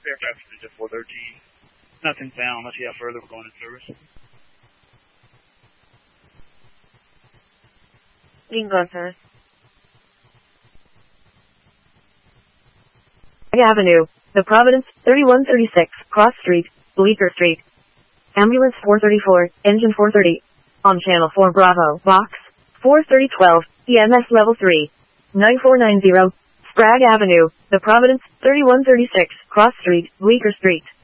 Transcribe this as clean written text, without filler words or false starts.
Aircraft is at 413. Nothing found unless you have further. We're going in service. Bingo, sir. Avenue, The Providence, 3136, Cross Street, Bleecker Street. Ambulance 434, Engine 430. On Channel 4 Bravo, Box, 4312, EMS Level 3. 9490, Sprague Avenue, The Providence, 3136, Cross Street, Bleecker Street.